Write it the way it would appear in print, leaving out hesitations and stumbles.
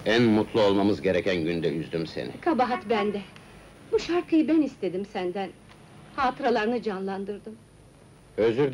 En mutlu olmamız gereken günde üzdüm seni. Kabahat bende. Bu şarkıyı ben istedim senden. Hatıralarını canlandırdım. Özür